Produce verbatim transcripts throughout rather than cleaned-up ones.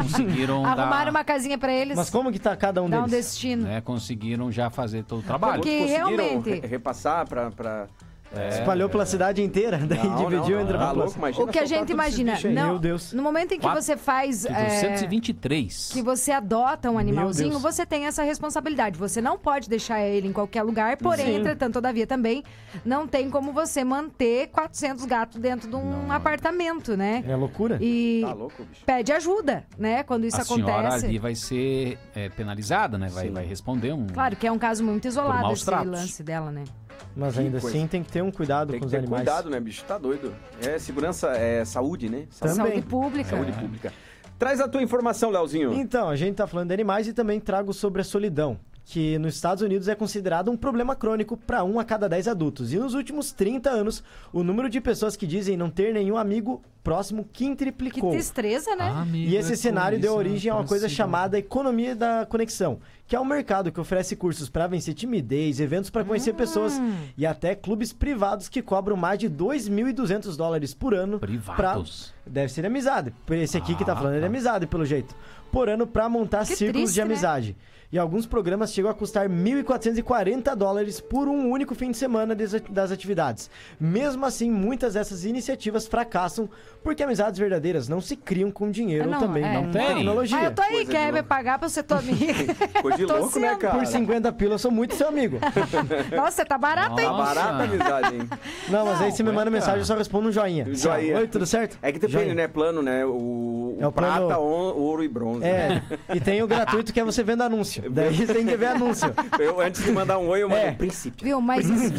conseguiram Arrumaram dar, uma casinha pra eles. Mas como que tá cada um Dá um deles? destino. né, conseguiram já fazer todo o trabalho. Porque Conseguiram realmente- re- repassar pra... pra... É, Espalhou pela cidade inteira, daí Não, dividiu não, entre não, a tá louco, população. imagina O que a soltar gente todos esses imagina, bichos aí. não, Meu Deus. no momento em que Quatro- você faz, é, duzentos e vinte e três. que você adota um animalzinho, Deus. você tem essa responsabilidade. Você não pode deixar ele em qualquer lugar, porém, Sim. entretanto, todavia também, não tem como você manter quatrocentos gatos dentro de um Não. apartamento, né? É loucura? E Tá louco, bicho. pede ajuda, né? Quando isso A senhora acontece. ali vai ser é, penalizada, né? Vai, Sim. vai responder um... Claro que é um caso muito isolado maus esse tratos. lance dela, né? Mas Que ainda coisa. assim tem que ter um cuidado Tem com que os ter animais. cuidado, né, bicho? Tá doido. É segurança, é saúde, né? Também. Saúde pública. Saúde pública. Traz a tua informação, Leozinho. Então, a gente tá falando de animais e também trago sobre a solidão, que nos Estados Unidos é considerado um problema crônico para um a cada dez adultos. E nos últimos trinta anos, o número de pessoas que dizem não ter nenhum amigo próximo Que quintriplicou. tristeza, né? Amigo, E esse é cenário por deu isso, origem a uma por coisa isso. chamada economia da conexão, que é um mercado que oferece cursos para vencer timidez, eventos para conhecer pessoas e até clubes privados que cobram mais de dois mil e duzentos dólares por ano. Privados? Pra... Deve ser de amizade. Esse aqui que tá Ah, falando é de tá. amizade, pelo jeito. Por ano para montar Que círculos triste, de né? amizade. E alguns programas chegam a custar mil quatrocentos e quarenta dólares por um único fim de semana des- das atividades. Mesmo assim, muitas dessas iniciativas fracassam porque amizades verdadeiras não se criam com dinheiro Não, ou também é. não Não com tem. tecnologia. Ah, eu tô aí, Coisa de quer me louco. pagar pra eu ser tua amiga? Coisa de Tô louco, né, sendo. cara? Por cinquenta pila eu sou muito seu amigo. Nossa, tá barato, hein? Tá Nossa. barata a amizade, hein? Não, mas aí você me manda aguenta. mensagem eu só respondo um joinha. Um joinha. Oi, tudo certo? É que depende, Joinha. né? Plano, né? O, É o plano- prata, on- ouro e bronze. É, e tem o gratuito que é você vendo anúncio. Daí você tem que ver anúncio. Eu, antes de mandar um oi, eu mando É. um princípio. Viu? Mas isso,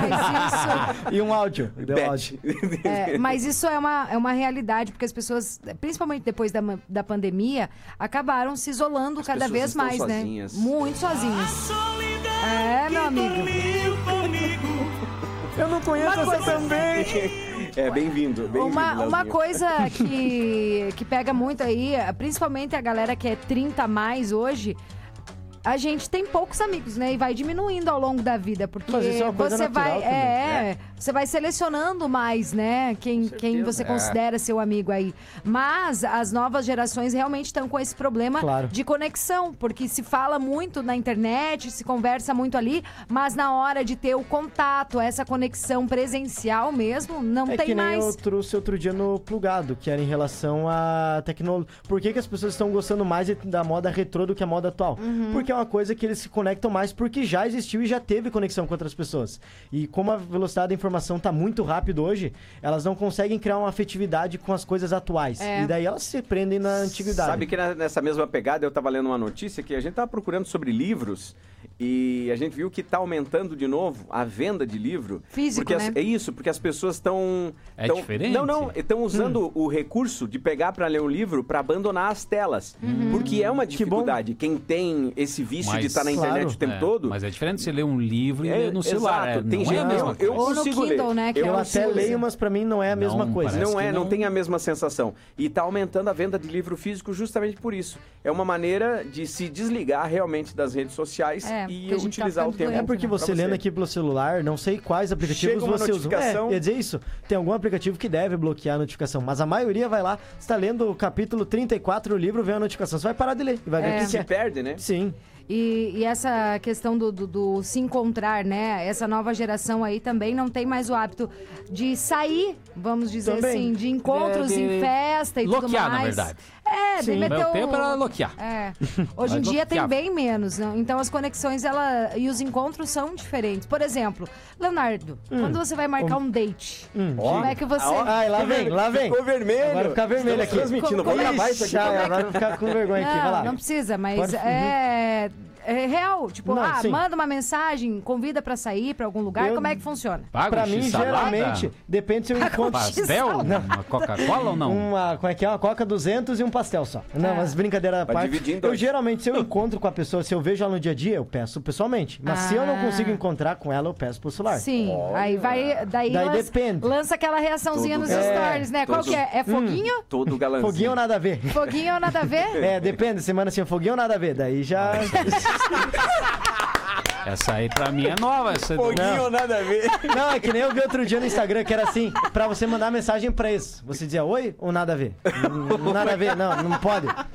mas E um áudio. Deu Bet. áudio. isso, é, mas isso é uma, é uma realidade, porque as pessoas, principalmente depois da, ma- da pandemia, acabaram se isolando cada pessoas vez estão mais, sozinhas. né? Muito sozinhas. É, meu amigo. Eu não conheço Uma você coisa- também. É, bem-vindo. Bem Uma, uma Leozinho. coisa que, que pega muito aí, principalmente a galera que é trinta a mais hoje, a gente tem poucos amigos, né? E vai diminuindo ao longo da vida, porque Mas isso é uma coisa você vai, natural também, é, né? você vai selecionando mais, né? Quem, quem você É. considera seu amigo aí. Mas as novas gerações realmente estão com esse problema Claro. de conexão, porque se fala muito na internet, se conversa muito ali, mas na hora de ter o contato, essa conexão presencial mesmo, não É tem que nem mais. eu trouxe outro dia no Plugado, que era em relação à tecnologia. Por que, que as pessoas estão gostando mais da moda retrô do que a moda atual? Uhum. Porque é uma coisa que eles se conectam mais porque já existiu e já teve conexão com outras pessoas. E como a velocidade da informação está muito rápido hoje, elas não conseguem criar uma afetividade com as coisas atuais. É. E daí elas se prendem na antiguidade. Sabe que na- nessa mesma pegada eu tava lendo uma notícia que a gente tava procurando sobre livros e a gente viu que tá aumentando de novo a venda de livro. Físico, porque as- né? é isso, porque as pessoas estão... É diferente? Não, não, estão usando Hum. o recurso de pegar para ler um livro para abandonar as telas. Uhum. Porque é uma Que bom. dificuldade. Quem tem esse vício de Mas- estar na internet Claro. o tempo É, todo... Mas é diferente você ler um livro e É, ler no celular. exato. É, Tem não gente- é a mesma eu- eu coisa. Ou no consigo ler. Kindle, né? Que Eu é Eu o até consigo leio, ler. mas pra mim não é a mesma Não, coisa. parece Não que é, não não- tem a mesma sensação. E tá aumentando a venda de livro físico justamente por isso. É uma maneira de se desligar realmente das redes sociais É, e porque a gente tá utilizar o ficando tempo. É porque pra você lendo aqui pelo celular, não sei quais aplicativos Chega uma você usa. notificação. É, ia dizer isso. Tem algum aplicativo que deve bloquear a notificação, mas a maioria vai lá, você tá lendo o capítulo trinta e quatro do livro, vem a notificação, você vai parar de ler e vai ver É. o que, que Se é. perde, né? Sim. E, e essa questão do, do- do se encontrar, né? Essa nova geração aí também não tem mais o hábito de sair, vamos dizer Também. assim, de encontros De- de em festa e tudo loquear, na mais. verdade. É, de Sim. meter Meu o- tempo era loquear. É. Hoje em Mas dia tem loqueava. bem menos, né? Então as conexões ela, e os encontros são diferentes. Por exemplo, Leonardo, quando você vai marcar um date, como é que você... Ó, Ai, lá vem, lá vem. Ficou vermelho. Agora fica vermelho aqui. Estamos transmitindo. Vou Como- gravar isso aqui. Ixi, ai, agora eu vou ficar com vergonha aqui, vai lá. Não, não precisa, mas Pode- é, é real. Tipo, Não, ah, sim. manda uma mensagem, convida pra sair pra algum lugar. Eu- Como é que funciona? Paga Pra um mim, x-salada? geralmente, depende se eu encontro... Pastel? Uma Coca-Cola ou não? Uma, como é que é? Uma Coca duzentos e um pastel só. Não, É. mas brincadeira à Vai parte. dividir em Eu dois. geralmente, se eu encontro com a pessoa, se eu vejo ela no dia a dia, eu peço pessoalmente. Mas se eu não Ah. consigo encontrar com ela, eu peço pro celular. Sim, aí vai. Daí, Daí lança, depende. lança aquela reaçãozinha Todo- nos é, stories, né? Qual todo- que é? É foguinho? Todo galãzinho. Foguinho ou nada a ver? Foguinho ou nada a ver? É, depende. Semana assim, foguinho ou nada a ver? Daí já... Essa aí pra mim é nova. Essa... Foguinho ou nada a ver. Não, é que nem eu vi outro dia no Instagram que era assim, pra você mandar mensagem pra ex. Você dizia oi ou nada a ver? Hum, Nada a ver, não, não pode.